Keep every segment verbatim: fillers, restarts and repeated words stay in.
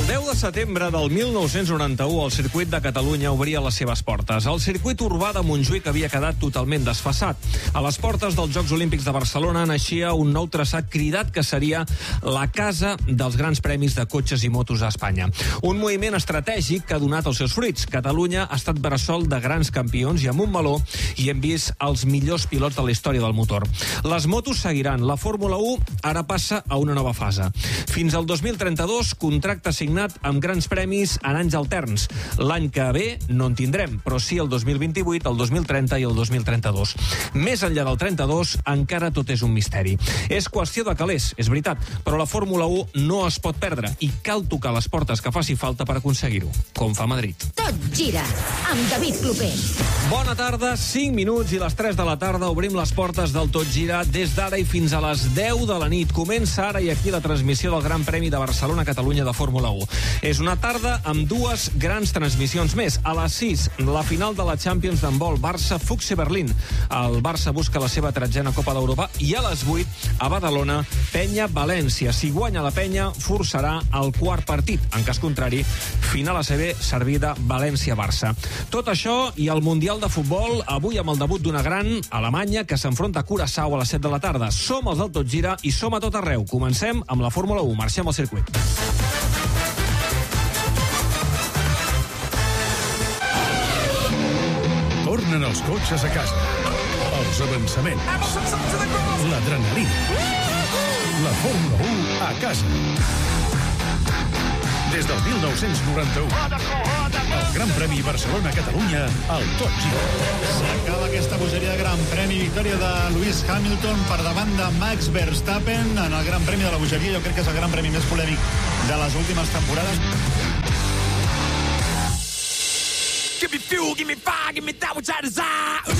deu de setembre del mil nou-cents noranta-u, el circuit de Catalunya obria les seves portes. El circuit urbà de Montjuïc havia quedat totalment desfasat. A les portes dels Jocs Olímpics de Barcelona naixia un nou traçat cridat que seria la casa dels grans premis de cotxes i motos a Espanya. Un moviment estratègic que ha donat els seus fruits. Catalunya ha estat bressol de grans campions i amb un meló hi hem vist els millors pilots de la història del motor. Les motos seguiran. La Fórmula u ara passa a una nova fase. Fins al dos mil trenta-dos, contracte signat amb grans premis en anys alterns. L'any que ve no en tindrem, però sí el dos mil vint-i-vuit, el dos mil trenta i el dos mil trenta-dos. Més enllà del trenta-dos, encara tot és un misteri. És qüestió de calés, és veritat, però la Fórmula u no es pot perdre i cal tocar les portes que faci falta per aconseguir-ho, com fa Madrid. Tot gira amb David Clopés. Bona tarda, cinc minuts i les tres de la tarda obrim les portes del Tot Gira des d'ara i fins a les deu de la nit. Comença ara i aquí la transmissió del Gran Premi de Barcelona-Catalunya de Fórmula u. És una tarda amb dues grans transmissions més. A les sis, la final de la Champions d'handbol Barça-Füchse-Berlín. El Barça busca la seva tretzena Copa d'Europa i a les vuit, a Badalona, Penya-València. Si guanya la Penya, forçarà el quart partit. En cas contrari, final A C B servida València-Barça. Tot això i el Mundial de Futbol, avui amb el debut d'una gran, Alemanya, que s'enfronta a Curaçao a les set de la tarda. Som els del Tot Gira i som a tot arreu. Comencem amb la Fórmula u. Marxem al circuit. Tornen els cotxes a casa. Els avançaments. L'adrenalina. La Fórmula u a casa. Des del mil nou-cents noranta-u. El Gran Premi Barcelona-Catalunya al Tot Gira. S'acaba aquesta bogeria de Gran Premi. Victòria de Lewis Hamilton per davant de Max Verstappen en el Gran Premi de la bogeria. Jo crec que és el Gran Premi més polèmic de les últimes temporades. Give me fuel, give me fire, give me that which I desire.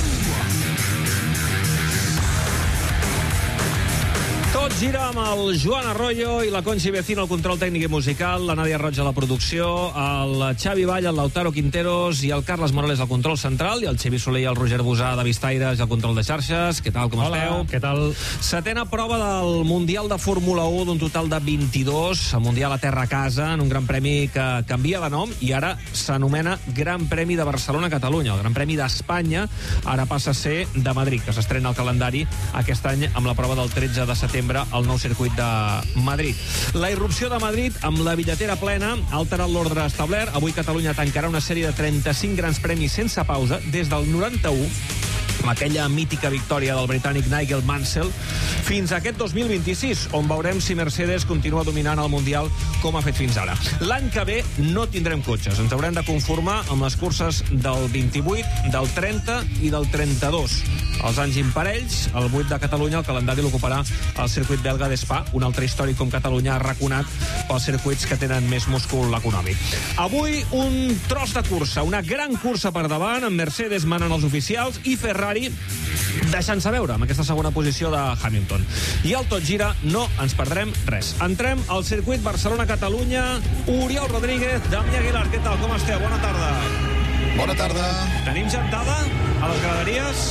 Tot gira amb el Joan Arroyo i la Conchi Vecino al control tècnic i musical, la Nàdia Roig a la producció, el Xavi Vall, el Lautaro Quinteros i el Carles Morales al control central, i el Xavi Soler i el Roger Busà de Vistaires i el control de xarxes. Què tal, com Hola, esteu? Què tal? Setena prova del Mundial de Fórmula u d'un total de vint-i-dos, el Mundial a terra a casa, en un gran premi que canvia de nom i ara s'anomena Gran Premi de Barcelona-Catalunya, el Gran Premi d'Espanya, ara passa a ser de Madrid, que s'estrena al calendari aquest any amb la prova del tretze de setembre al nou circuit de Madrid. La irrupció de Madrid amb la billetera plena ha alterat l'ordre establert. Avui Catalunya tancarà una sèrie de trenta-cinc grans premis sense pausa des del noranta-u, amb aquella mítica victòria del britànic Nigel Mansell, fins a aquest dos mil vint-i-sis, on veurem si Mercedes continua dominant el Mundial com ha fet fins ara. L'any que ve no tindrem cotxes, ens haurem de conformar amb les curses del vint-i-vuit, del trenta i del trenta-dos. Els anys imparells, el vuit de Catalunya, el calendari l'ocuparà el circuit belga d'Spa, un altre històric com Catalunya arraconat pels circuits que tenen més múscul econòmic. Avui un tros de cursa, una gran cursa per davant, amb Mercedes manant els oficials i Ferrari deixant-se veure amb aquesta segona posició de Hamilton. I al Tot Gira no ens perdrem res. Entrem al circuit Barcelona-Catalunya. Oriol Rodríguez, Damià Aguilar, què tal? Com esteu? Bona tarda. Bona tarda. Tenim gentada a les graderies?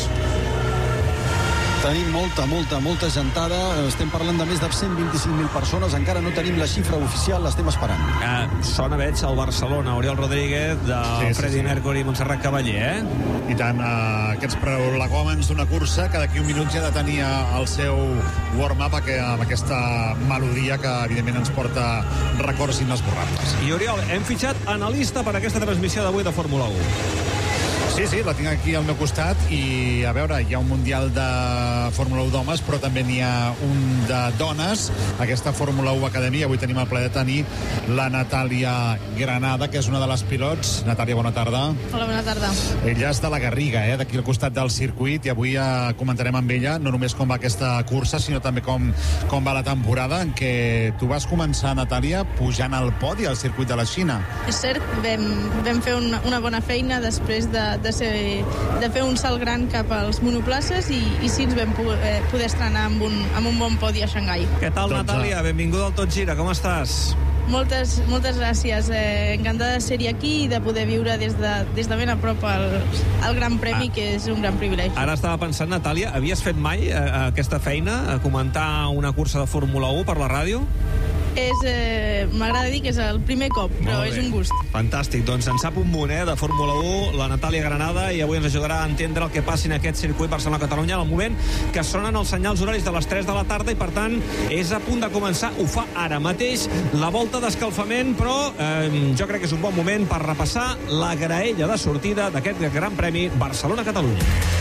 Tenim molta, molta, molta gentada. Estem parlant de més de cent vint-i-cinc mil persones. Encara no tenim la xifra oficial, l'estem esperant. Eh, sona, veig, al Barcelona. Oriol Rodríguez, de sí, sí, Freddy sí. Mercury i Montserrat Cavaller, eh? I tant, eh, aquests prolegòmens d'una cursa que d'aquí un minut ja ha de tenir el seu warm-up amb aquesta melodia que, evidentment, ens porta records inesborrables. I, Oriol, hem fitxat analista per a aquesta transmissió d'avui de Fórmula u. Sí, sí, la tinc aquí al meu costat i, a veure, hi ha un Mundial de Fórmula u d'homes, però també n'hi ha un de dones, aquesta Fórmula u Acadèmia. Avui tenim el plaer de tenir la Natàlia Granada, que és una de les pilots. Natàlia, bona tarda. Hola, bona tarda. Ella és de la Garriga, eh, d'aquí al costat del circuit, i avui eh, comentarem amb ella no només com va aquesta cursa, sinó també com, com va la temporada, en què tu vas començar, Natàlia, pujant al podi al circuit de la Xina. És cert, vam, vam fer una, una bona feina després de, de, ser, de fer un salt gran cap als monoplaces i, i sí ens vam poder, poder estrenar amb un, amb un bon podi a Xangai. Què tal, doncs, Natàlia? Benvinguda al Tot Gira, com estàs? Moltes, moltes gràcies. Eh, encantada de ser-hi aquí i de poder viure des de, des de ben a prop el, el Gran Premi, ah. que és un gran privilegi. Ara estava pensant, Natàlia, havies fet mai eh, aquesta feina, a comentar una cursa de Fórmula u per la ràdio? és, eh, m'agrada dir que és el primer cop, però és un gust. Fantàstic, doncs en sap un munt, eh, de Fórmula u, la Natàlia Granada, i avui ens ajudarà a entendre el que passi en aquest circuit Barcelona-Catalunya en el moment que sonen els senyals horaris de les tres de la tarda, i per tant és a punt de començar, ho fa ara mateix, la volta d'escalfament, però eh, jo crec que és un bon moment per repassar la graella de sortida d'aquest Gran Premi Barcelona-Catalunya.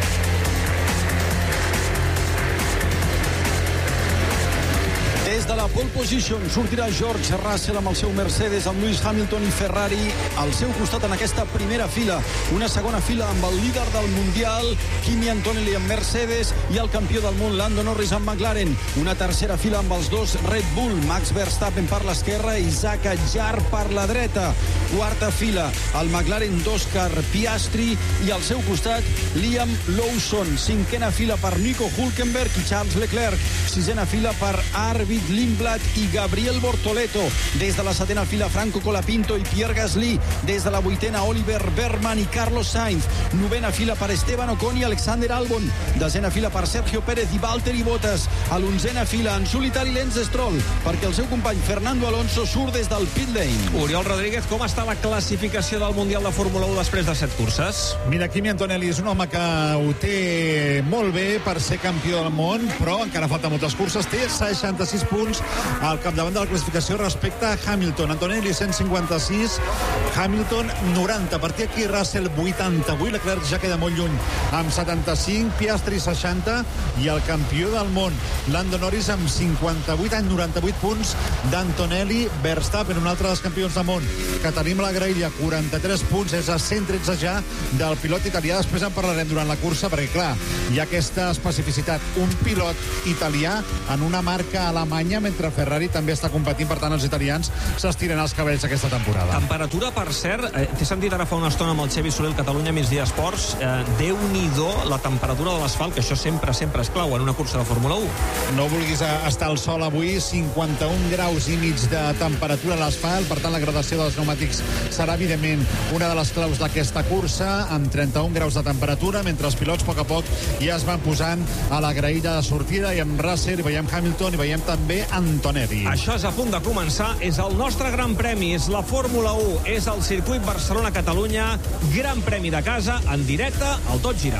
Des de la pole position sortirà George Russell amb el seu Mercedes, amb Lewis Hamilton i Ferrari al seu costat en aquesta primera fila. Una segona fila amb el líder del Mundial, Kimi Antonelli amb Mercedes, i el campió del món, Lando Norris amb McLaren. Una tercera fila amb els dos Red Bull, Max Verstappen per l'esquerra i Zak Adjar per la dreta. Quarta fila, el McLaren d'Oscar Piastri i al seu costat Liam Lawson. Cinquena fila per Nico Hülkenberg i Charles Leclerc. Sisena fila per Arvid Lindblad i Gabriel Bortoleto. Des de la setena fila, Franco Colapinto i Pierre Gasly. Des de la vuitena, Oliver Berman i Carlos Sainz. Novena fila per Esteban Ocon i Alexander Albon. Desena fila per Sergio Pérez i Valtteri Bottas. A l'onzena fila, en solitari Lance Stroll, perquè el seu company Fernando Alonso surt des del pit lane. Oriol Rodríguez, com està la classificació del Mundial de Fórmula u després de set curses? Mira, Kimi Antonelli és un home que ho té molt bé per ser campió del món, però encara falta moltes curses. Té seixanta-sis punts al capdavant de la classificació respecte a Hamilton. Antonelli cent cinquanta-sis, Hamilton noranta. A partir aquí Russell vuitanta-vuit, Leclerc ja queda molt lluny amb setanta-cinc, Piastri seixanta i el campió del món Lando Norris amb cinquanta-vuit, amb noranta-vuit punts d'Antonelli. Verstappen, un altre dels campions del món que tenim a la graella, quaranta-tres punts, és a cent tretze ja del pilot italià. Després en parlarem durant la cursa perquè clar, hi ha aquesta especificitat, un pilot italià en una marca alemanya, mentre Ferrari també està competint, per tant els italians s'estiren els cabells aquesta temporada. Temperatura, per cert, eh, t'he sentit ara fa una estona amb el Xevi Soler, Catalunya Migdia Esports, eh, Déu-n'hi-do la temperatura de l'asfalt, que això sempre, sempre és clau en una cursa de Fórmula u. No vulguis estar al sol avui, cinquanta-un graus i mig de temperatura a l'asfalt, per tant la gradació dels pneumàtics serà evidentment una de les claus d'aquesta cursa, amb trenta-un graus de temperatura, mentre els pilots a poc a poc ja es van posant a la graella de sortida, i amb Russell, i veiem Hamilton, i veiem també Antonelli. Això és a punt de començar, és el nostre Gran Premi, és la Fórmula u, és el circuit Barcelona-Catalunya, Gran Premi de casa, en directe, al Tot Gira.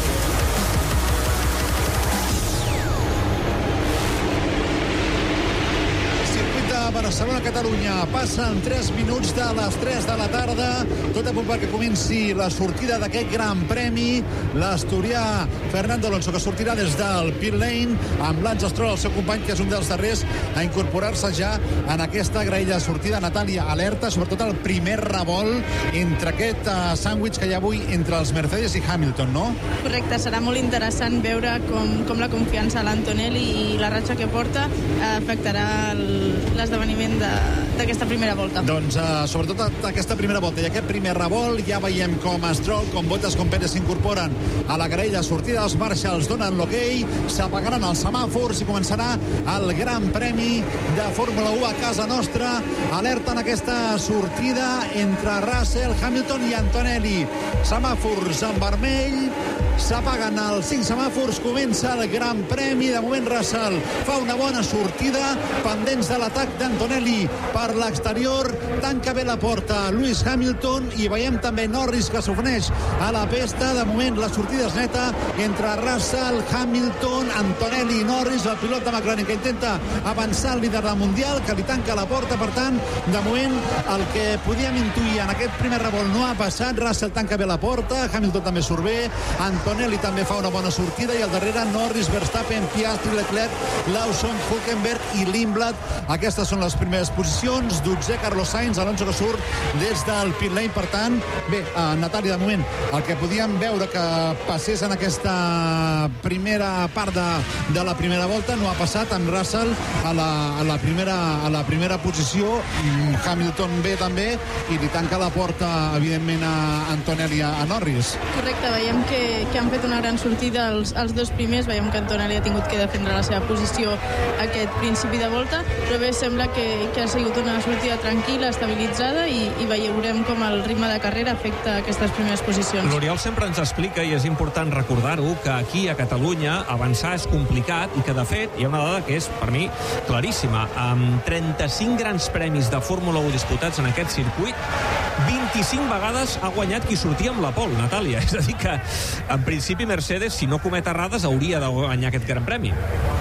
Barcelona-Catalunya. Passen tres minuts de les tres de la tarda. Tot a punt perquè comenci la sortida d'aquest Gran Premi. L'asturià Fernando Alonso, que sortirà des del pit lane amb Lance Stroll, el seu company, que és un dels darrers a incorporar-se ja en aquesta graella de sortida. Natàlia, alerta, sobretot el primer revolt entre aquest uh, sàndwich que hi ha avui entre els Mercedes i Hamilton, no? Correcte, serà molt interessant veure com, com la confiança a l'Antonelli i la ratxa que porta eh, afectarà l'esdeveniment d'aquesta primera volta. Doncs uh, sobretot aquesta primera volta i aquest primer revolt, ja veiem com Stroll, com Bottas, com Pérez s'incorporen a la graella sortida. Els Marshalls donen l'hoquei, s'apagaran els semàfors i començarà el Gran Premi de Fórmula u a casa nostra. Alerta en aquesta sortida entre Russell, Hamilton i Antonelli. Semàfors en vermell, s'apaguen els cinc semàfors, comença el Gran Premi. De moment Russell fa una bona sortida, pendents de l'atac d'Antonelli per l'exterior, tanca bé la porta Lewis Hamilton, i veiem també Norris que s'ofereix a la pesta. De moment la sortida és neta entre Russell, Hamilton, Antonelli i Norris, el pilot de McLaren que intenta avançar el líder del Mundial, que li tanca la porta. Per tant, de moment el que podíem intuir en aquest primer revolt no ha passat. Russell tanca bé la porta, Hamilton també surt bé, Antonelli també fa una bona sortida, i al darrere Norris, Verstappen, Piastri, Leclerc, Lawson, Hülkenberg i Lindblad. Aquestes són les primeres posicions. Dotzè Carlos Sainz, Alonso que surt des del pit lane. Per tant, bé, a Natàlia, de moment el que podíem veure que passés en aquesta primera part de, de la primera volta no ha passat, amb Russell a la, a la, primera, a la primera posició, Hamilton bé també, i li tanca la porta evidentment a Antonelli, a, a Norris. Correcte, veiem que, que que han fet una gran sortida els, els dos primers. Veiem que Antonelli ha tingut que defendre la seva posició aquest principi de volta, però bé, sembla que, que ha sigut una sortida tranquil·la, estabilitzada, i, i veurem com el ritme de carrera afecta aquestes primeres posicions. L'Oriol sempre ens explica, i és important recordar-ho, que aquí a Catalunya avançar és complicat i que, de fet, hi ha una dada que és, per mi, claríssima. Amb trenta-cinc grans premis de Fórmula u disputats en aquest circuit, vint-i-cinc vegades ha guanyat qui sortia amb la pole, Natàlia. És a dir que, en principi, Mercedes, si no comet errades, hauria de guanyar aquest gran premi.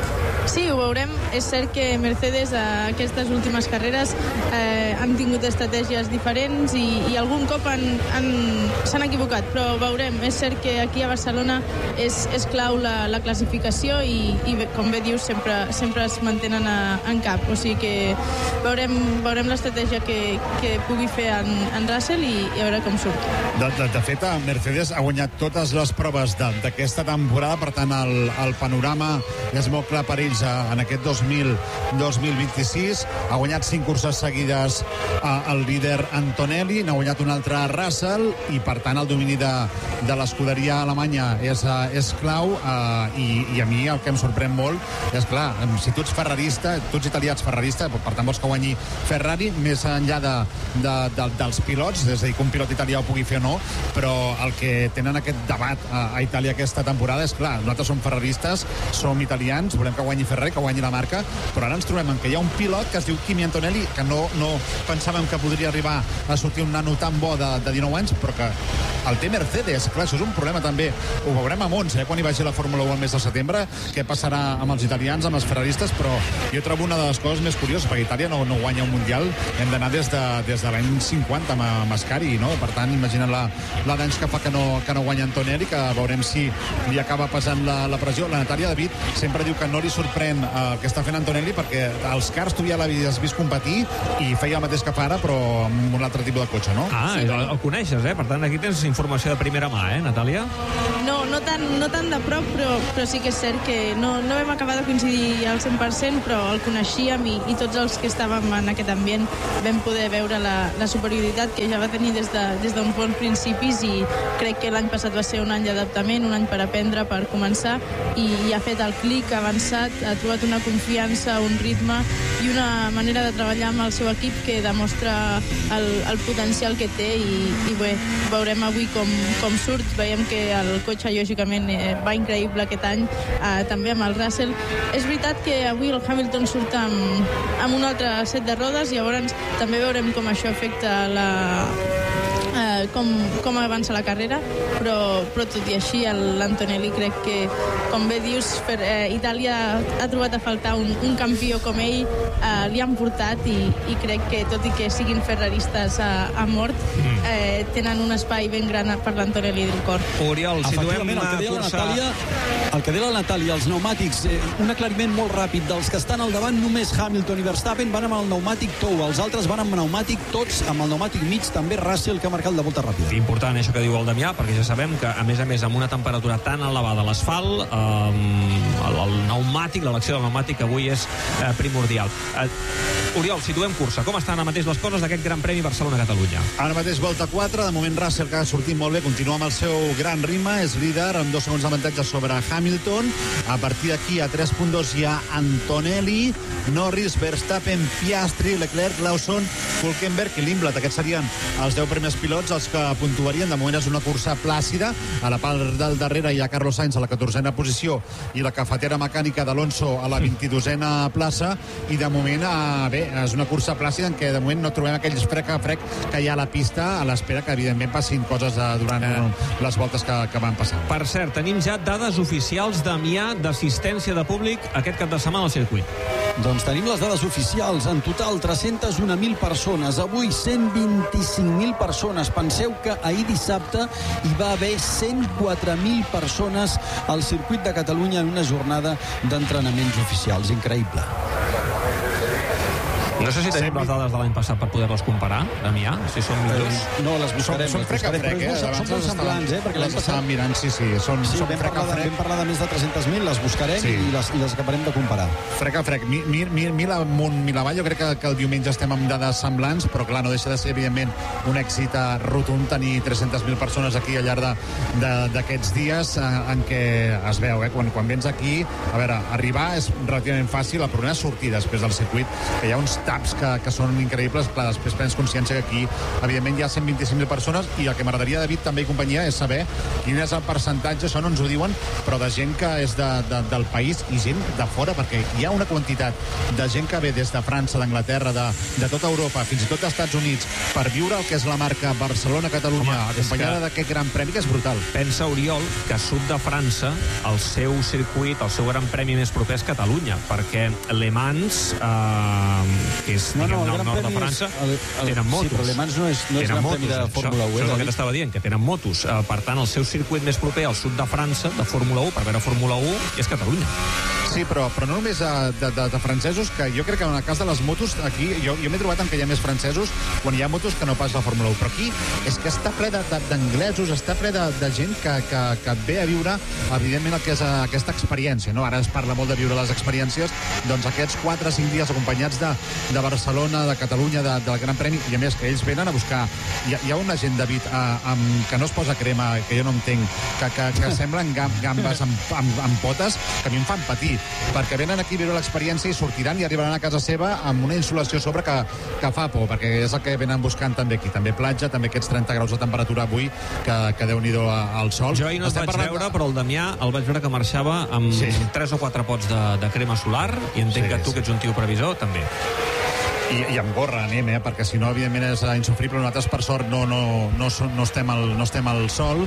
Sí, ho veurem. És cert que Mercedes a aquestes últimes carreres eh, han tingut estratègies diferents i, i algun cop han, han, s'han equivocat, però veurem. És cert que aquí a Barcelona és, és clau la, la classificació i, i, com bé dius, sempre, sempre es mantenen a, en cap. O sigui que veurem, veurem l'estratègia que, que pugui fer en, en Russell i, i a veure com surt. De, de, de fet, Mercedes ha guanyat totes les proves d'aquesta temporada, per tant, el, el panorama és molt clar per ells en aquest dos mil vint-i-sis. Ha guanyat cinc curses seguides el líder Antonelli, n'ha guanyat un altre Russell, i per tant el domini de, de l'escuderia alemanya és, és clau, eh, i, i a mi el que em sorprèn molt és, clar, si tu ets ferrarista, tu ets italià, ets ferrarista, per tant vols que guanyi Ferrari, més enllà de, de, de, dels pilots, és a dir, que un pilot italià ho pugui fer o no, però el que tenen aquest debat a, a Itàlia aquesta temporada és, clar, nosaltres som ferraristes, som italians, volem que guanyi Ferrari, que guanyi la marca, però ara ens trobem en que hi ha un pilot que es diu Kimi Antonelli, que no, no pensàvem que podria arribar a sortir un nano tan bo de, de dinou anys, però que el té Mercedes. Clar, això és un problema també. Ho veurem a Monza, eh, quan hi vagi la Fórmula u al mes de setembre, què passarà amb els italians, amb els ferraristes, però jo trobo una de les coses més curioses, perquè Itàlia no, no guanya un Mundial, hem d'anar des de, des de l'any cinquanta amb, amb Ascari, no? Per tant, imagina't la, la d'anys que fa que no, que no guanya Antonelli, que veurem si li acaba passant la, la pressió. La Natàlia David sempre diu que no li sorprèn el eh, que està fent Antonelli, perquè els cars tu ja l'havies vist competir i feia el mateix que fa ara, però amb un altre tipus de cotxe, no? Ah, sí, el, el coneixes, eh? Per tant, aquí tens informació de primera mà, eh, Natàlia? No, no tan, no tan de prop, però, però sí que és cert que no, no vam acabar de coincidir al cent per cent, però el coneixíem i, i tots els que estàvem en aquest ambient vam poder veure la, la superioritat que ja va tenir des de, des d'uns bons principis, i crec que l'any passat va ser un any d'adaptament, un any per aprendre, per començar, i, i ha fet el clic, ha avançat, ha trobat una confiança, un ritme i una manera de treballar amb el seu equip que demostra el, el potencial que té, i, i bé, veurem avui com, com surt. Veiem que el cotxe lògicament va increïble aquest any, eh, també amb el Russell. És veritat que avui el Hamilton surt amb, amb un altre set de rodes, i llavors també veurem com això afecta la eh, com, com avança la carrera, però, però tot i així l'Antonelli crec que, com bé dius, per, eh, Itàlia ha trobat a faltar un, un campió com ell, eh, li han portat, i, i crec que tot i que siguin ferraristes a, a mort, eh, tenen un espai ben gran per l'Antonelli del cor. Oriol, situem el que deia la Natàlia, el que deia la Natàlia, els pneumàtics, eh, un aclariment molt ràpid, dels que estan al davant només Hamilton i Verstappen van amb el pneumàtic tou, els altres van amb pneumàtic tots, amb el pneumàtic mig, també Russell, que ha marcat la volta ràpida. Important això que diu el Damià, perquè ja sabem que, a més a més, amb una temperatura tan elevada a l'asfalt, eh, el, el pneumàtic, l'elecció del pneumàtic avui és eh, primordial. Eh, Oriol, situem cursa. Com estan ara mateix les coses d'aquest Gran Premi Barcelona-Catalunya? Ara mateix volta quatre, de moment Russell, que ha sortit molt bé, continua amb el seu gran ritme, és líder amb dos segons d'avantatge sobre Hamilton. A partir d'aquí, a tres punt dos, hi ha Antonelli, Norris, Verstappen, Piastri, Leclerc, Lawson, Hülkenberg i Lindblad. Aquests serien els deu primers pilots, els que puntuarien. De moment és una cursa plàcida. A la part del darrere hi ha Carlos Sainz a la catorzena posició i la cafetera mecànica d'Alonso a la vint-i-dosena plaça. I de moment, eh, bé, és una cursa plàcida en què de moment no trobem aquells frec a frec que hi ha a la pista, a l'espera que evidentment passin coses eh, durant eh. les voltes que, que van passar. Per cert, tenim ja dades oficials, Damià, d'assistència de públic aquest cap de setmana al circuit. Doncs tenim les dades oficials. En total, tres-centes una mil persones. Avui, cent vint-i-cinc mil persones. Penseu que ahir dissabte hi va haver cent quatre mil persones al circuit de Catalunya en una jornada d'entrenaments oficials. Increïble. No sé si tenim les dades de l'any passat per poder-les comparar, Damià, si són millors. Eh, no, les buscarem. Són frec a frec, eh? Són molt semblants, eh? Perquè l'any passat... estàvem mirant, sí, sí. Són, sí, són vam, frec a parlar de, frec. vam parlar de més de tres-centes mil, les buscarem sí. i, les, i les acabarem de comparar. Frec a frec. Mi, mi, mi, mil amunt, mil avall. Jo crec que, que el diumenge estem amb dades semblants, però clar, no deixa de ser, evidentment, un èxit rotund tenir tres-centes mil persones aquí al llarg d'aquests dies en, en què es veu, eh? Quan, quan vens aquí, a veure, arribar és relativament fàcil, el problema és sortir després del circuit, que hi ha uns taps que, que són increïbles. Clar, després prens consciència que aquí, evidentment, hi ha cent vint-i-cinc mil persones i el que m'agradaria, David, també i companyia, és saber quin és el percentatge, això no ens ho diuen, però de gent que és de, de, del país i gent de fora, perquè hi ha una quantitat de gent que ve des de França, d'Anglaterra, de, de tota Europa, fins i tot dels Estats Units, per viure el que és la marca Barcelona-Catalunya, acompanyada d'aquest gran premi, que és brutal. Pensa, Oriol, que sud de França, el seu circuit, el seu gran premi més proper és Catalunya, perquè Le Mans, eh, que és, no, diguem, no, al nord de França, el, el, tenen motos. Sí, però Le Mans no és, no és gran motos, premi de Fórmula això, u. Això és el que t'estava dient, que tenen motos. Eh, per tant, el seu circuit més proper al sud de França, de Fórmula u, per veure Fórmula u, és Catalunya. Sí, però, però no només de, de, de, de francesos, que jo crec que en el cas de les motos, aquí, jo, jo m'he trobat en que hi ha més francesos quan hi ha motos que no pas la Fórmula u, però aquí és que està ple d'anglesos, està ple de, de gent que, que, que ve a viure, evidentment, el que és aquesta experiència, no? Ara es parla molt de viure les experiències, doncs aquests quatre o cinc dies acompanyats de, de Barcelona, de Catalunya, de, del Gran Premi, i a més que ells venen a buscar... Hi ha, hi ha una gent, David, a, amb, que no es posa crema, que jo no entenc, que, que, que semblen gambes amb, amb, amb potes, que a mi em fan patir, perquè venen aquí a viure l'experiència i sortiran i arribaran a casa seva amb una insolació a sobre que, que fa por, perquè és el que venen buscant també aquí, també platja, també aquests trenta graus de temperatura avui, que, que Déu-n'hi-do al sol. Jo ahir no el vaig veure, de... però el Damià el vaig veure que marxava amb sí. tres o quatre pots de, de crema solar, i entenc sí, que tu, sí. que ets un tio previsor, també. I, i amb gorra anem, eh? Perquè si no, evidentment, és insufrible. Nosaltres, per sort, no, no, no, no, estem, al, no estem al sol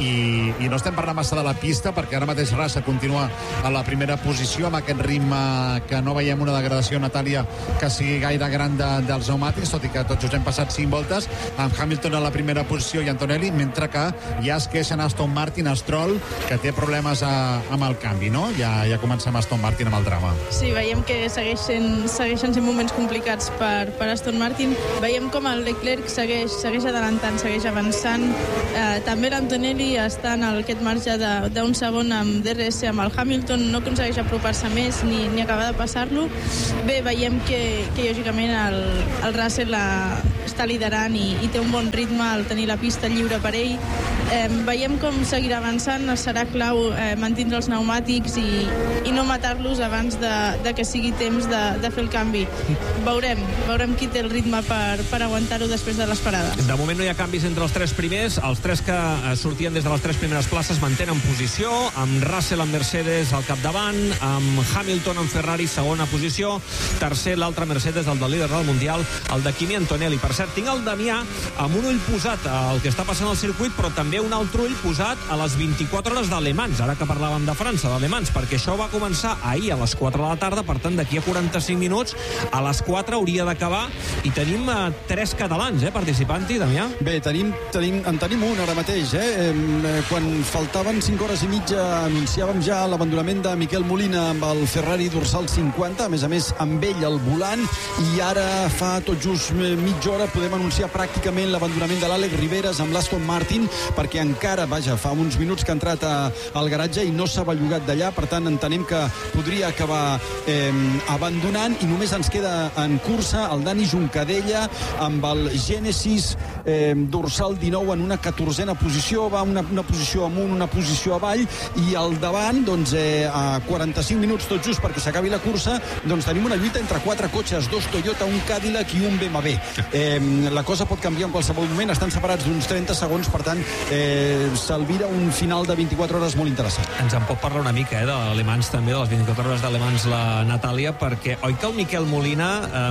i, i no estem parlant massa de la pista, perquè ara mateix Rassa continua a la primera posició amb aquest ritme que no veiem una degradació, Natàlia, que sigui gaire gran de, dels pneumàtics, tot i que tots just hem passat cinc voltes, amb Hamilton a la primera posició i Antonelli, mentre que ja es queixen Aston Martin, Stroll, que té problemes a, amb el canvi, no? Ja, ja comencem Aston Martin amb el drama. Sí, veiem que segueixen, segueixen sent moments complicats per, per Aston Martin. Veiem com el Leclerc segueix, segueix adelantant, segueix avançant. Eh, també l'Antonelli està en aquest marge d'un segon amb D R S amb el Hamilton, no aconsegueix apropar-se més ni, ni acabar de passar-lo. Bé, veiem que, que lògicament el, el Russell la, està liderant i, i té un bon ritme al tenir la pista lliure per ell. Eh, veiem com seguirà avançant, serà clau eh, mantindre els pneumàtics i, i no matar-los abans de, de que sigui temps de, de fer el canvi. Veurem veurem qui té el ritme per, per aguantar-ho després de les parades. De moment no hi ha canvis entre els tres primers. Els tres que sortien des de les tres primeres places mantenen posició, amb Russell amb Mercedes al capdavant, amb Hamilton amb Ferrari segona posició, tercer l'altre Mercedes, el del líder del Mundial, el de Kimi Antonelli. Per cert, tinc el Damià amb un ull posat al que està passant al circuit, però també un altre ull posat a les vint-i-quatre hores de Le Mans, ara que parlàvem de França, de Le Mans, perquè això va començar ahir a les quatre de la tarda, per tant, d'aquí a quaranta-cinc minuts, a les quatre hauria d'acabar, i tenim eh, tres catalans eh, participant-hi, Damià. Bé, tenim, tenim, en tenim un ara mateix. Eh? Eh, quan faltaven cinc hores i mitja anunciàvem ja l'abandonament de Miquel Molina amb el Ferrari dorsal cinquanta, a més a més amb ell al volant, i ara fa tot just mitja hora podem anunciar pràcticament l'abandonament de l'Àlex Riveras amb l'Aston Martin, perquè encara, vaja, fa uns minuts que ha entrat a, al garatge i no s'ha bellugat d'allà, per tant entenem que podria acabar eh, abandonant, i només ens queda en cursa el Dani Juncadella amb el Genesis eh, dorsal dinou en una catorzena posició, va una, una posició amunt, una posició avall, i al davant, doncs, eh, a quaranta-cinc minuts tot just perquè s'acabi la cursa, doncs tenim una lluita entre quatre cotxes, dos Toyota, un Cadillac i un B M W. Eh, la cosa pot canviar en qualsevol moment, estan separats d'uns trenta segons, per tant, eh, s'alvira un final de vint-i-quatre hores molt interessant. Ens en pot parlar una mica, eh, de l'Ale Mans també, de les vint-i-quatre hores d'Ale Mans, la Natàlia, perquè oi que el Miquel Molina eh,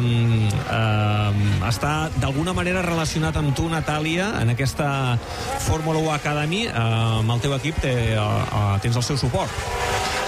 eh, està d'alguna manera relacionat amb tu, Natàlia, en aquesta Fórmula u Academy, eh, amb el teu equip té, eh, tens el seu suport?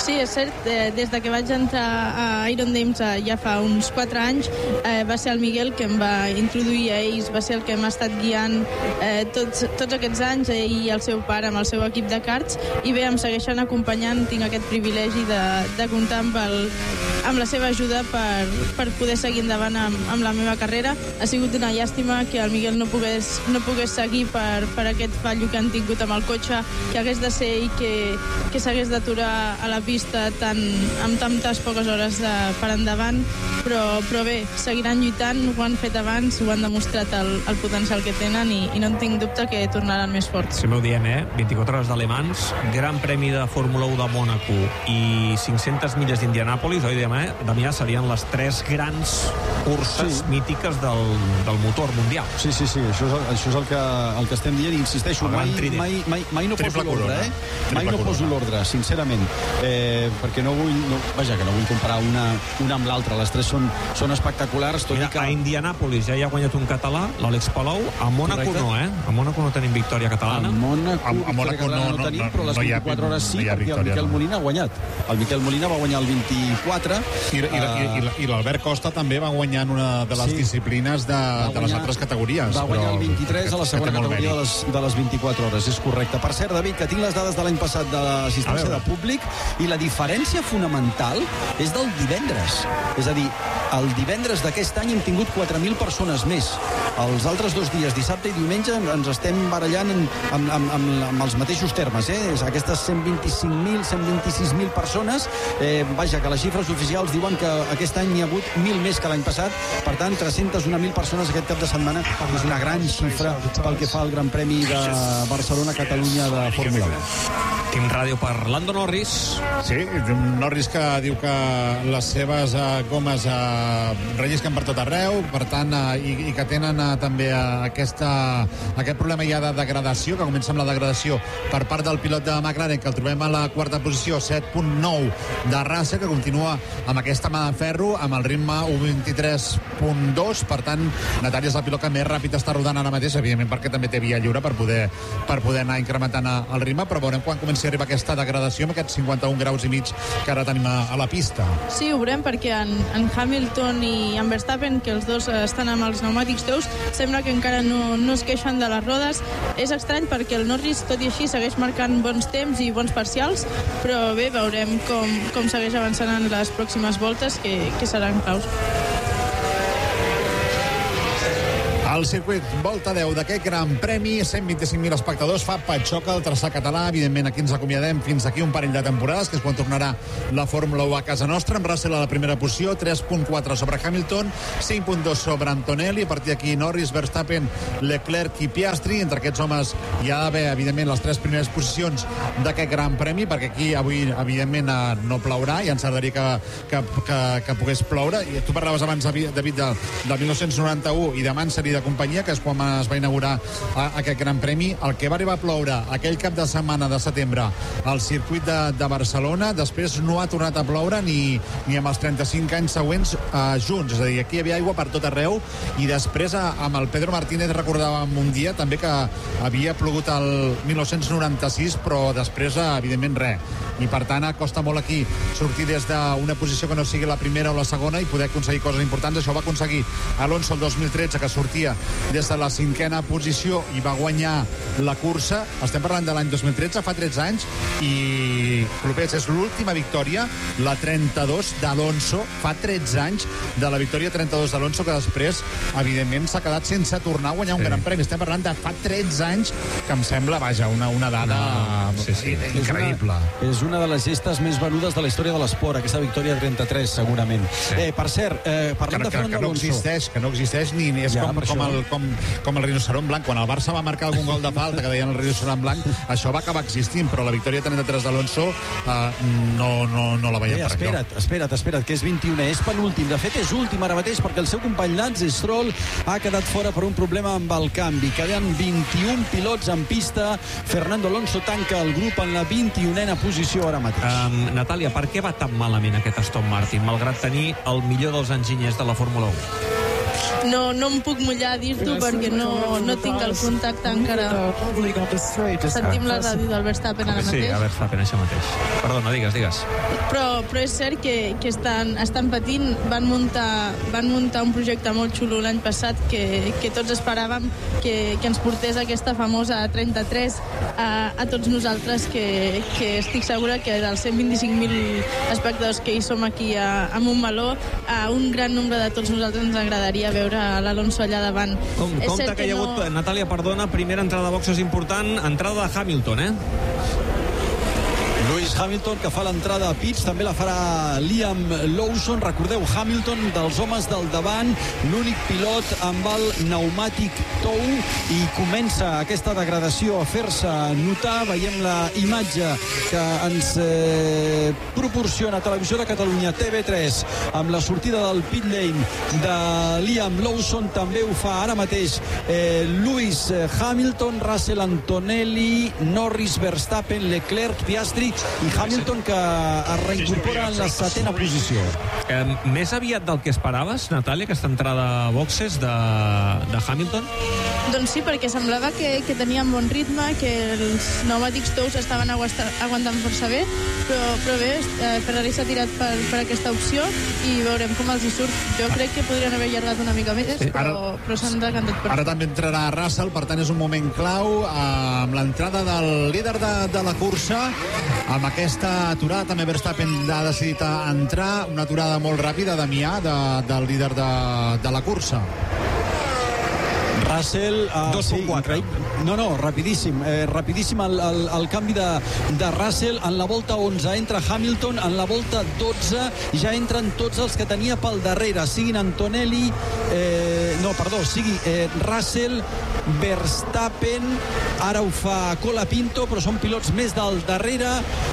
Sí, és cert. Eh, des de que vaig entrar a Iron Dames eh, ja fa uns quatre anys, eh, va ser el Miguel que em va introduir a ells, va ser el que m'ha estat guiant eh, tots, tots aquests anys, ell i el seu pare amb el seu equip de karts, i bé, em segueixen acompanyant. Tinc aquest privilegi de, de comptar amb, el, amb la seva ajuda per, per poder seguir endavant amb, amb la meva carrera. Ha sigut una llàstima que el Miguel no pogués, no pogués seguir per, per aquest fallo que han tingut amb el cotxe, que hagués de ser ell que, que s'hagués d'aturar a la pista tan, amb tantes poques hores de, per endavant, però, però bé, seguiran lluitant, ho han fet abans, ho han demostrat el, el potencial que tenen i, i no en tinc dubte que tornaran més forts. Si m'ho diem, eh? vint-i-quatre hores d'Alemans, Gran Premi de Fórmula u de Mònaco i cinc-centes milles d'Indianàpolis, oi, eh? Damià, serien les tres grans curses sí. mítiques del, del motor mundial. Sí, sí, sí, això és, el, això és el, que, el que estem dient, i insisteixo, mai, mai, mai, mai no Triple poso l'ordre, eh? Mai no poso l'ordre, sincerament, eh, perquè no vull, no, vaja, que no vull comparar una, una amb l'altra, les tres són, són espectaculars, tot Mira, i que... A Indianàpolis ja hi ha guanyat un català, l'Àlex Palou, a Mònaco no, eh? A Mònaco no tenim victòria catalana. A Mònaco, a, a Mònaco no, no, no tenim, però les vint-i-quatre hores sí, no perquè el Miquel Molina ha guanyat. El Miquel Molina va guanyar el vint-i-quatre. I, i, uh, i, i l'Albert Costa també va guanyar en una de les sí. disciplines de, guanyar, de les altres categories. Va guanyar però, el vint-i-tres a la segona categoria de les, de les vint-i-quatre hores, és correcte. Per cert, David, que tinc les dades de l'any passat de l'assistència de públic, i la diferència fonamental és del divendres. És a dir, el divendres d'aquest any hem tingut quatre mil persones més. Els altres dos dies, dissabte i diumenge, ens estem barallant en, amb, amb, amb, amb els mateixos termes. Eh? Aquestes cent vint-i-cinc mil, cent vint-i-sis mil persones, eh, vaja, que les xifres oficials diuen que aquest any n'hi ha hagut mil més que l'any passat. Per tant, tres-centes una mil persones aquest cap de setmana és una gran xifra pel que fa al Gran Premi de Barcelona-Catalunya de Fórmula u. Team Ràdio per Lando Norris. Sí, Norris que diu que les seves uh, gomes uh, rellisquen per tot arreu, per tant, uh, i, i que tenen uh, també uh, aquesta, aquest problema ja de degradació, que comença amb la degradació per part del pilot de McLaren, que el trobem a la quarta posició, set punt nou de Russell, que continua amb aquesta mà de ferro, amb el ritme u vint-i-tres punt dos, per tant, Natàlia és el pilot que més ràpid està rodant ara mateix, evidentment perquè també té via lliure per poder, per poder anar incrementant el ritme, però veurem quan comença a arribar aquesta degradació amb aquests cinquanta-un graus i mig que ara tenim a, a la pista. Sí, ho veurem perquè en, en Hamilton i en Verstappen, que els dos estan amb els pneumàtics tous, sembla que encara no, no es queixen de les rodes. És estrany perquè el Norris, tot i així, segueix marcant bons temps i bons parcials, però bé, veurem com, com segueix avançant en les pròximes voltes, que, que seran claus. El circuit Volta deu d'aquest Gran Premi, cent vint-i-cinc mil espectadors, fa patxoca el traçat català. Evidentment, aquí ens acomiadem fins aquí un parell de temporades, que és quan tornarà la Fórmula u a casa nostra, amb Russell a la primera posició, tres punt quatre sobre Hamilton, cinc punt dos sobre Antonelli, a partir d'aquí Norris, Verstappen, Leclerc i Piastri. Entre aquests homes hi ha d'haver, evidentment, les tres primeres posicions d'aquest Gran Premi, perquè aquí avui, evidentment, no plourà, i ens agradaria que, que, que, que pogués ploure. I tu parlaves abans, David, del, del mil nou-cents noranta-u i demà en sèrie de companyia, que és quan es va inaugurar aquest Gran Premi. El que va arribar a ploure aquell cap de setmana de setembre al circuit de, de Barcelona, després no ha tornat a ploure ni, ni amb els trenta-cinc anys següents eh, junts. És a dir, aquí hi havia aigua per tot arreu, i després eh, amb el Pedro Martínez recordàvem un dia també que havia plogut el mil nou-cents noranta-sis, però després, eh, evidentment, res. I per tant, costa molt aquí sortir des d'una posició que no sigui la primera o la segona i poder aconseguir coses importants. Això ho va aconseguir Alonso el dos mil tretze, que sortia des de la cinquena posició i va guanyar la cursa. Estem parlant de l'any dos mil tretze, fa tretze anys, i Clopets, és l'última victòria, la trenta-dos d'Alonso, fa tretze anys de la victòria trenta-dos d'Alonso, que després, evidentment, s'ha quedat sense tornar a guanyar un sí. Gran Premi. Estem parlant de fa tretze anys, que em sembla, vaja, una, una dada no, sí, sí, increïble. És una, és una de les gestes més venudes de la història de l'esport, aquesta victòria de trenta-tres, segurament. Sí. Eh, per cert, eh, parlant que, de Fernando que, que no existeix, que no existeix ni, ni és ja, com, com, el, com, com el rinoceront blanc. Quan el Barça va marcar algun gol de falta que deien el rinoceront blanc, això va acabar existint, però la victòria trenta-tres d'Alonso eh, no, no, no la veiem eh, per espera't, allò. Espera't, espera't, que és vint-i-u, és penúltim. De fet, és últim ara mateix perquè el seu company Lance Stroll ha quedat fora per un problema amb el canvi. Queden vint-i-un pilots en pista. Fernando Alonso tanca el grup en la vint-i-unena posició ara mateix. Um, Natàlia, per què va tan malament aquest Aston Martin, malgrat tenir el millor dels enginyers de la Fórmula u? no, no em puc mullar a dir-t'ho perquè no, no tinc el contacte encara. Sentim la ràdio del Verstappen ara mateix. Sí, a Verstappen, això mateix. Perdona, digues, digues. Però, però és cert que, que estan, estan patint. Van muntar, van muntar un projecte molt xulo l'any passat que, que tots esperàvem que, que ens portés aquesta famosa trenta-tres a, a tots nosaltres, que, que estic segura que dels cent vint-i-cinc mil espectadors que hi som aquí a, a Montmeló, a un gran nombre de tots nosaltres ens agradaria veure l'Alonso allà davant. Com, compte que, que hi ha hagut, no... Natàlia, perdona, primera entrada de boxes important, entrada de Hamilton, eh? Lewis Hamilton, que fa l'entrada a pits, també la farà Liam Lawson. Recordeu, Hamilton, dels homes del davant, l'únic pilot amb el pneumàtic tou, i comença aquesta degradació a fer-se notar. Veiem la imatge que ens eh, proporciona Televisió de Catalunya, T V tres, amb la sortida del pit lane de Liam Lawson. També ho fa ara mateix eh, Lewis Hamilton, Russell, Antonelli, Norris, Verstappen, Leclerc, Piastri i Hamilton, que es reincorpora en la setena posició. Eh, més aviat del que esperaves, Natàlia, aquesta entrada a boxes de, de Hamilton? Doncs sí, perquè semblava que, que tenien bon ritme, que els pneumàtics tous estaven aguantant força bé, però, però bé, eh, Ferrari s'ha tirat per, per aquesta opció i veurem com els hi surt. Jo crec que podrien haver allargat una mica més, sí, però, ara, però s'han decantat per... Ara també entrarà Russell, per tant és un moment clau eh, amb l'entrada del líder de, de la cursa. Amb aquesta aturada també Verstappen ha decidit entrar, una aturada molt ràpida, Damià, de, del líder de, de la cursa. Russell... Uh, dos coma quatre. Sí, no, no, rapidíssim. Eh, rapidíssim el, el, el canvi de, de Russell. En la volta onze entra Hamilton, en la volta dotze ja entren tots els que tenia pel darrere, siguin Antonelli, eh, no, perdó, sigui eh, Russell, Verstappen, ara ho fa Colapinto, però són pilots més del darrere.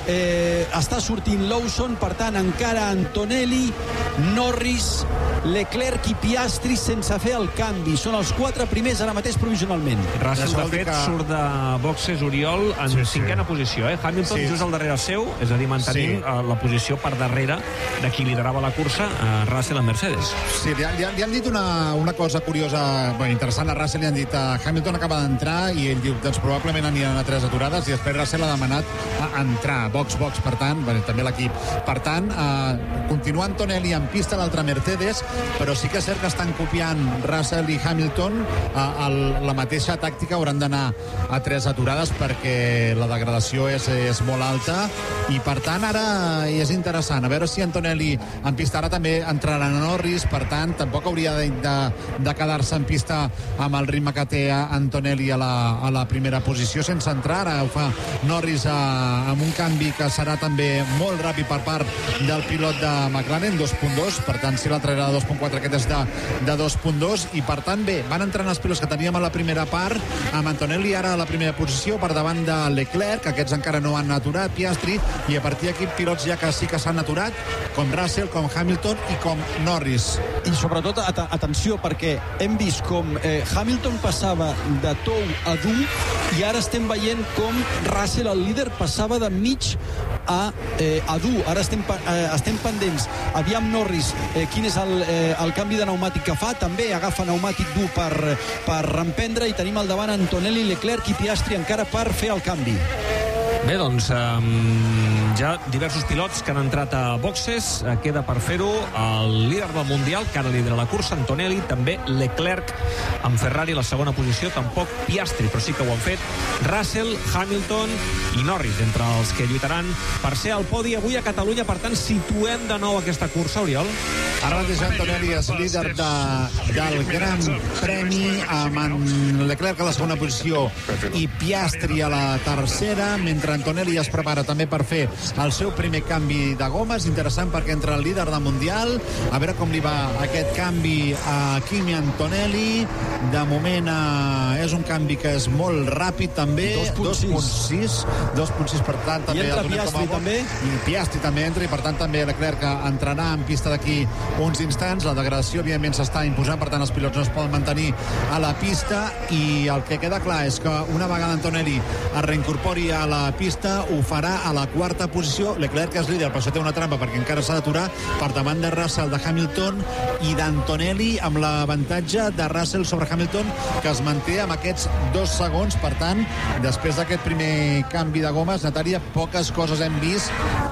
Eh, està sortint Lawson, per tant, encara Antonelli, Norris, Leclerc i Piastri sense fer el canvi. Són els quatre primers ara mateix provisionalment. Russell, de fet, que... surt de boxes, Oriol, en sí, sí. cinquena posició. Eh? Hamilton sí. just al darrere seu, és a dir, mantenint sí. la posició per darrere de qui liderava la cursa, a Russell en Mercedes. Sí, li, li, li han dit una, una cosa curiosa, bueno, interessant a Russell, li han dit a Hamilton acaba d'entrar i ell diu, doncs probablement aniran a tres aturades, i després Russell ha demanat a entrar, box, box, per tant, bueno, també l'equip. Per tant, eh, continua Antonelli en pista, l'altre Mercedes, però sí que és cert que estan copiant Russell i Hamilton a, a la mateixa tàctica. Hauran d'anar a tres aturades perquè la degradació és, és molt alta, i per tant ara és interessant a veure si Antonelli en pista. Ara també entrarà Norris, per tant tampoc hauria de, de, de quedar-se en pista amb el ritme que té Antonelli a la, a la primera posició sense entrar. Ara ho fa Norris a, amb un canvi que serà també molt ràpid per part del pilot de McLaren, dos coma dos, per tant si l'altre era de dos coma quatre, aquest és de, de dos coma dos, i per tant bé, van entrant els pilots que teníem a la primera part, amb Antonelli ara a la primera posició per davant de Leclerc, aquests encara no han aturat, Piastri, i a partir d'aquí pilots ja que sí que s'han aturat, com Russell, com Hamilton i com Norris. I sobretot, at atenció, perquè hem vist com eh, Hamilton passava de tou a dur, i ara estem veient com Russell, el líder, passava de mig a, eh, a dur. Ara estem, eh, estem pendents. Aviam Norris, eh, quin és el, eh, el canvi de pneumàtic que fa. També agafa pneumàtic dur per, per reemprendre, i tenim al davant Antonelli, Leclerc i Piastri encara per fer el canvi. Bé, doncs, um, ja diversos pilots que han entrat a boxes. Uh, queda per fer-ho el líder del Mundial, que ara lidera la cursa, Antonelli, també Leclerc amb Ferrari a la segona posició, tampoc Piastri, però sí que ho han fet Russell, Hamilton i Norris, entre els que lluitaran per ser al podi avui a Catalunya. Per tant, situem de nou aquesta cursa, Oriol. Ara mateix Antonelli és líder de, del Gran Premi, amb en Leclerc a la segona posició i Piastri a la tercera, mentre Antonelli es prepara també per fer el seu primer canvi de gomes. Interessant, perquè entra el líder del Mundial, a veure com li va aquest canvi a Kimi Antonelli. De moment eh, és un canvi que és molt ràpid també, dos coma sis, dos coma sis, per tant també i entra Piastri també, i Piastri també entra, i per tant també Leclerc entrarà en pista d'aquí uns instants. La degradació evidentment s'està imposant, per tant els pilots no es poden mantenir a la pista, i el que queda clar és que una vegada Antonelli es reincorpori a la pista ho farà a la quarta posició, Leclerc, que és líder, però això té una trampa perquè encara s'ha d'aturar per davant de Russell, de Hamilton i d'Antonelli, amb l'avantatge de Russell sobre Hamilton, que es manté amb aquests dos segons. Per tant, després d'aquest primer canvi de gomes, Natàlia, poques coses hem vist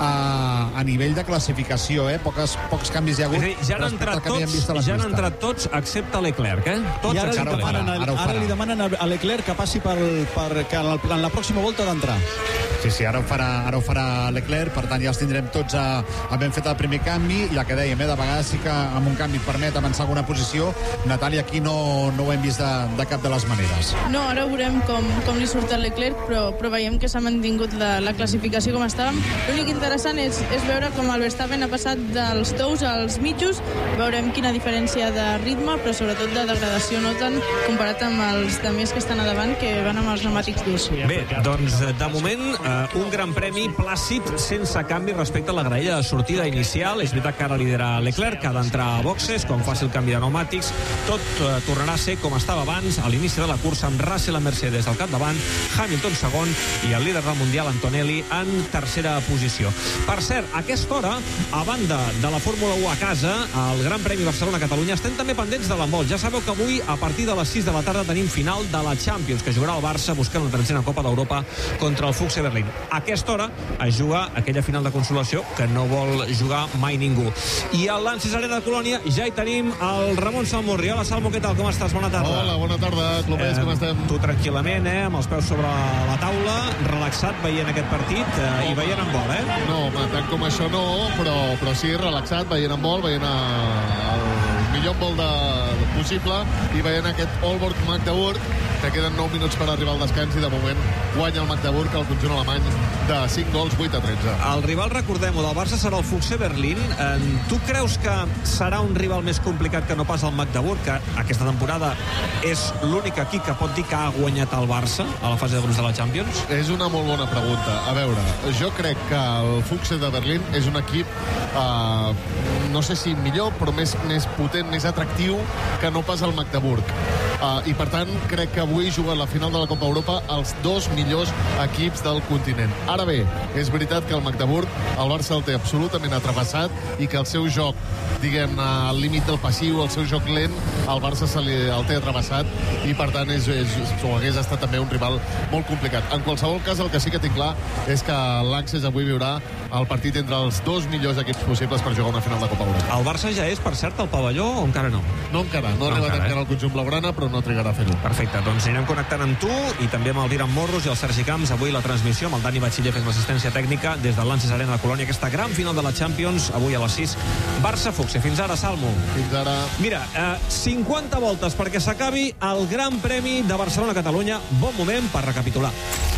a, a nivell de classificació, eh? Poques, pocs canvis hi ha hagut. És a dir, ja han entrat tots, ja han entrat tots excepte Leclerc, eh? Tots I ara, li excepte demanen, Leclerc. ara, ara li demanen a Leclerc que passi per, per, que en la pròxima volta d'entrar. Sí, sí, ara ho farà, ara ho farà Leclerc, per tant ja els tindrem tots a, a ben fet el primer canvi, ja que dèiem, eh, de vegades sí que amb un canvi et permet avançar alguna posició. Natàlia, aquí no, no ho hem vist de, de cap de les maneres. No, ara veurem com, com li surt el Leclerc, però, però veiem que s'ha mantingut la, la classificació com estàvem. L'únic interessant és, és veure com el Verstappen ha passat dels tous als mitjos, veurem quina diferència de ritme, però sobretot de degradació noten comparat amb els demés que estan a davant, que van amb els pneumàtics durs. Bé, doncs de moment eh, un gran premi plàcid sense canvi respecte a la graella de sortida inicial. És veritat que ara lidera Leclerc, que ha d'entrar a boxes, com faci el canvi de pneumàtics. Tot eh, tornarà a ser com estava abans, a l'inici de la cursa, amb Russell a Mercedes al capdavant, Hamilton segon i el líder del Mundial, Antonelli, en tercera posició. Per cert, a aquesta hora, a banda de la Fórmula u a casa, al Gran Premi Barcelona-Catalunya, estem també pendents de l'handbol. Ja sabeu que avui, a partir de les sis de la tarda, tenim final de la Champions, que jugarà el Barça buscant la tretzena Copa d'Europa contra el F C Berlín. A aquesta hora es juga aquella final de consolació que no vol jugar mai ningú. I al Lances Arena de Colònia ja hi tenim el Ramon Salmurri. Hola, Salmo, què tal? Com estàs? Bona tarda. Hola, bona tarda, Clopés, eh, com estem? Tu tranquil·lament, eh, amb els peus sobre la taula, relaxat veient aquest partit eh, i veient en vol, eh? No, home, tant com això no, però, però sí, relaxat, veient en vol, veient a, el millor vol de, de possible i veient aquest Aalborg Magdeburg, que queden nou minuts per arribar al descans i de moment guanya el Magdeburg, el conjunt alemany, de cinc gols, vuit a tretze. El rival, recordem-ho, del Barça serà el F C Berlín. Eh, tu creus que serà un rival més complicat que no pas el Magdeburg, que aquesta temporada és l'únic equip que pot dir que ha guanyat el Barça a la fase de grups de la Champions? És una molt bona pregunta. A veure, jo crec que el F C de Berlín és un equip eh, no sé si millor, però més, més potent, més atractiu que no pas el Magdeburg. Uh, i per tant crec que avui juguen la final de la Copa Europa els dos millors equips del continent. Ara bé, és veritat que el Magdeburg el Barça el té absolutament atrapessat i que el seu joc, diguem, al límit del passiu, el seu joc lent, el Barça se li, el té atrapessat i per tant és, és, o hagués estat també un rival molt complicat. En qualsevol cas, el que sí que tinc clar és que l'Access avui viurà el partit entre els dos millors equips possibles per jugar una final de Copa Europa. El Barça ja és, per cert, al pavelló o encara no? No encara, no ha no arribat encara, encara eh? al conjunt blaugrana, però no trigarà a fer-ho. Perfecte, doncs anirem connectant amb tu i també amb el Diran Morros i el Sergi Camps. Avui la transmissió amb el Dani Batxiller fent l'assistència tècnica des del Lances Arena de Colònia, aquesta gran final de la Champions, avui a les sis. Barça-Fuxe. Fins ara, Salmo. Fins ara. Mira, eh, cinquanta voltes perquè s'acabi el Gran Premi de Barcelona-Catalunya. Bon moment per recapitular.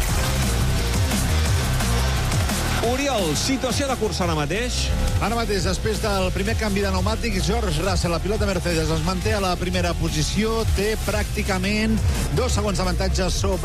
Oriol, situació de cursa ara mateix. Ara mateix, després del primer canvi de pneumàtics, George Russell, la pilota Mercedes, es manté a la primera posició, té pràcticament dos segons d'avantatge sobre